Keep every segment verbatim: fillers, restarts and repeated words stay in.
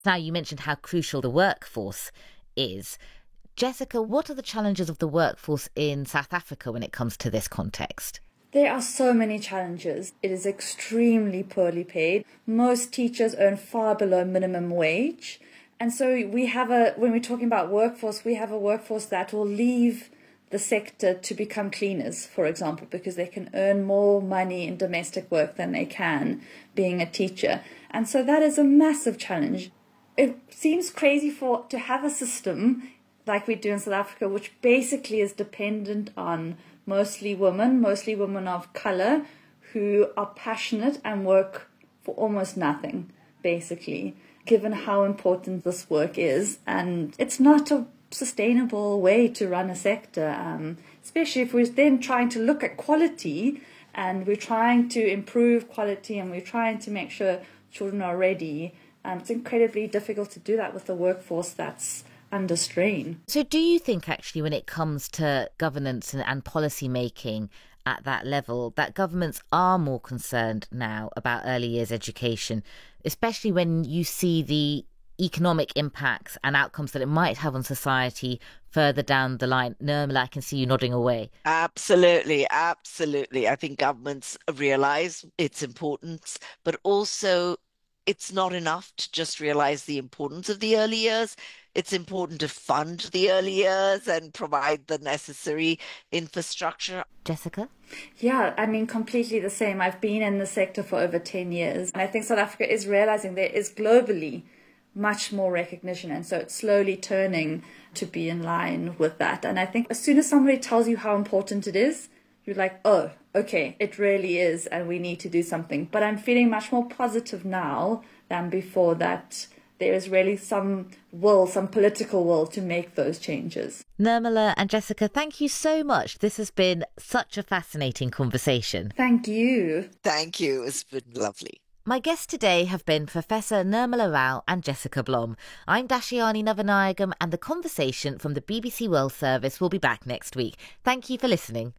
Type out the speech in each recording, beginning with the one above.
Now, you mentioned how crucial the workforce is. Jessica, what are the challenges of the workforce in South Africa when it comes to this context? There are so many challenges. It is extremely poorly paid. Most teachers earn far below minimum wage. And so we have a, when we're talking about workforce, we have a workforce that will leave the sector to become cleaners, for example, because they can earn more money in domestic work than they can being a teacher. And so that is a massive challenge. It seems crazy for to have a system like we do in South Africa, which basically is dependent on mostly women, mostly women of colour, who are passionate and work for almost nothing, basically, given how important this work is. And it's not a sustainable way to run a sector, um, especially if we're then trying to look at quality and we're trying to improve quality and we're trying to make sure children are ready. Um, it's incredibly difficult to do that with a workforce that's under strain. So do you think actually when it comes to governance and, and policy making at that level that governments are more concerned now about early years education, especially when you see the economic impacts and outcomes that it might have on society further down the line? Nirmala, I can see you nodding away. Absolutely, absolutely. I think governments realise its importance, but also it's not enough to just realise the importance of the early years. It's important to fund the early years and provide the necessary infrastructure. Jessica? Yeah, I mean, completely the same. I've been in the sector for over ten years. And I think South Africa is realising there is globally much more recognition. And so it's slowly turning to be in line with that. And I think as soon as somebody tells you how important it is, you're like, oh, okay, it really is, and we need to do something. But I'm feeling much more positive now than before that there is really some will, some political will to make those changes. Nirmala and Jessica, thank you so much. This has been such a fascinating conversation. Thank you. Thank you. It's been lovely. My guests today have been Professor Nirmala Rao and Jessica Blom. I'm Dashiani Navanayagam, and the conversation from the B B C World Service will be back next week. Thank you for listening.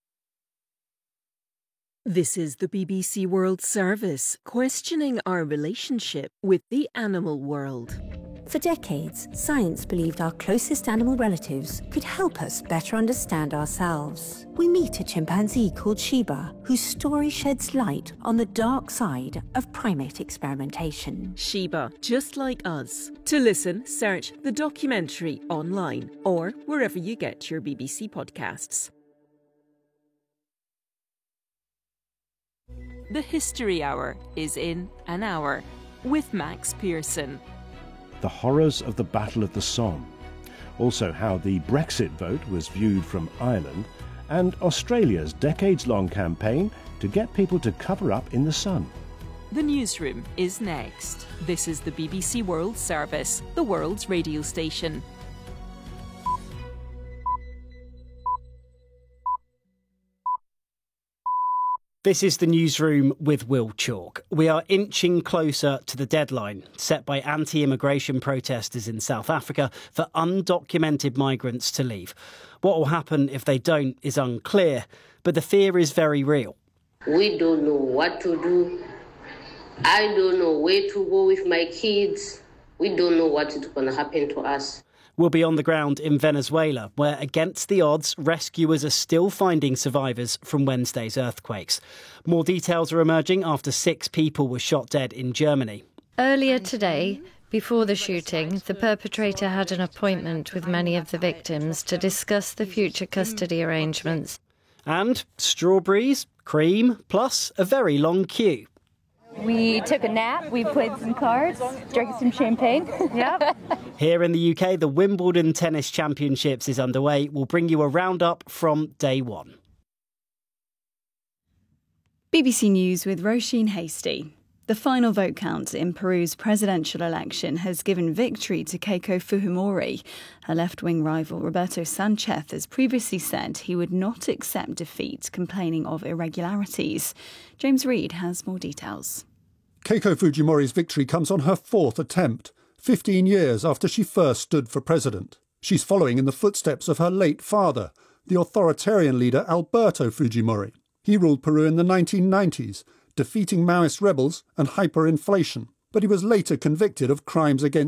This is the B B C World Service, questioning our relationship with the animal world. For decades, science believed our closest animal relatives could help us better understand ourselves. We meet a chimpanzee called Shiba, whose story sheds light on the dark side of primate experimentation. Shiba, just like us. To listen, search the documentary online or wherever you get your B B C podcasts. The History Hour is in an hour with Max Pearson. The horrors of the Battle of the Somme. Also how the Brexit vote was viewed from Ireland, and Australia's decades-long campaign to get people to cover up in the sun. The newsroom is next. This is the B B C World Service, the world's radio station. This is the newsroom with Will Chalk. We are inching closer to the deadline set by anti-immigration protesters in South Africa for undocumented migrants to leave. What will happen if they don't is unclear, but the fear is very real. We don't know what to do. I don't know where to go with my kids. We don't know what is going to happen to us. We'll be on the ground in Venezuela, where, against the odds, rescuers are still finding survivors from Wednesday's earthquakes. More details are emerging after six people were shot dead in Germany. Earlier today, before the shooting, the perpetrator had an appointment with many of the victims to discuss the future custody arrangements. And strawberries, cream, plus a very long queue. We took a nap, we played some cards, drank some champagne. Yep. Here in the U K, the Wimbledon Tennis Championships is underway. We'll bring you a roundup from day one. B B C News with Roisin Hasty. The final vote count in Peru's presidential election has given victory to Keiko Fujimori. Her left-wing rival Roberto Sanchez has previously said he would not accept defeat, complaining of irregularities. James Reid has more details. Keiko Fujimori's victory comes on her fourth attempt, fifteen years after she first stood for president. She's following in the footsteps of her late father, the authoritarian leader Alberto Fujimori. He ruled Peru in the nineteen nineties, defeating Maoist rebels and hyperinflation. but he was later convicted of crimes against